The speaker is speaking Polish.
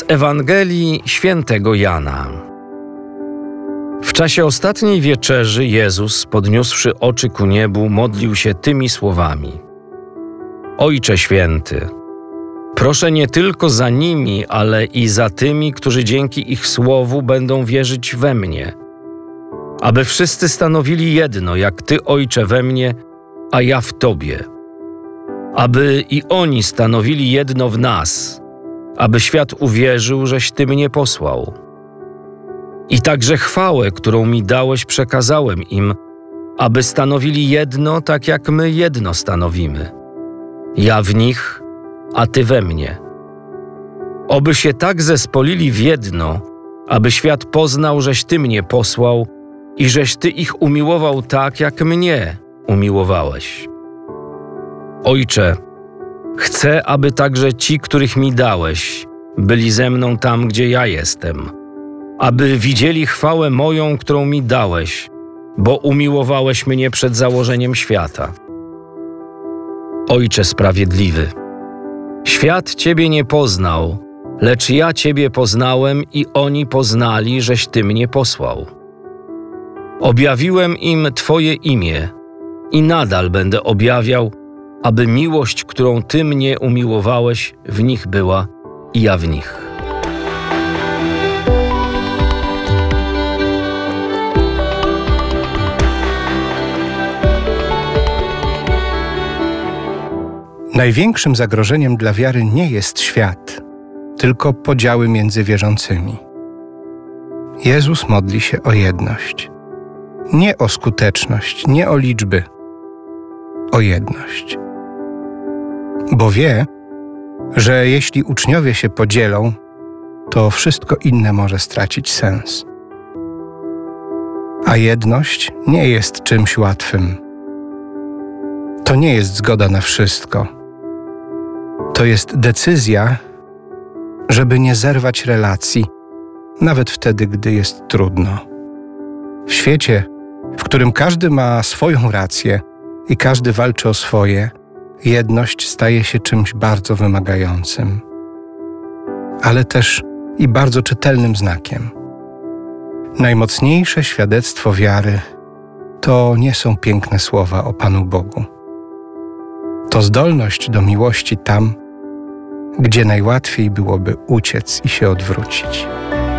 Z Ewangelii Świętego Jana. W czasie ostatniej wieczerzy Jezus, podniósłszy oczy ku niebu, modlił się tymi słowami: Ojcze Święty, proszę nie tylko za nimi, ale i za tymi, którzy dzięki ich słowu będą wierzyć we mnie, aby wszyscy stanowili jedno, jak Ty, Ojcze, we mnie, a ja w Tobie. Aby i oni stanowili jedno w nas, aby świat uwierzył, żeś Ty mnie posłał. I także chwałę, którą mi dałeś, przekazałem im, aby stanowili jedno, tak jak my jedno stanowimy. Ja w nich, a Ty we mnie. Oby się tak zespolili w jedno, aby świat poznał, żeś Ty mnie posłał i żeś Ty ich umiłował tak, jak mnie umiłowałeś. Ojcze, chcę, aby także ci, których mi dałeś, byli ze mną tam, gdzie ja jestem, aby widzieli chwałę moją, którą mi dałeś, bo umiłowałeś mnie przed założeniem świata. Ojcze sprawiedliwy, świat Ciebie nie poznał, lecz ja Ciebie poznałem i oni poznali, żeś Ty mnie posłał. Objawiłem im Twoje imię i nadal będę objawiał, aby miłość, którą Ty mnie umiłowałeś, w nich była i ja w nich. Największym zagrożeniem dla wiary nie jest świat, tylko podziały między wierzącymi. Jezus modli się o jedność. Nie o skuteczność, nie o liczby, o jedność. Bo wie, że jeśli uczniowie się podzielą, to wszystko inne może stracić sens. A jedność nie jest czymś łatwym. To nie jest zgoda na wszystko. To jest decyzja, żeby nie zerwać relacji, nawet wtedy, gdy jest trudno. W świecie, w którym każdy ma swoją rację i każdy walczy o swoje, jedność staje się czymś bardzo wymagającym, ale też i bardzo czytelnym znakiem. Najmocniejsze świadectwo wiary to nie są piękne słowa o Panu Bogu. To zdolność do miłości tam, gdzie najłatwiej byłoby uciec i się odwrócić.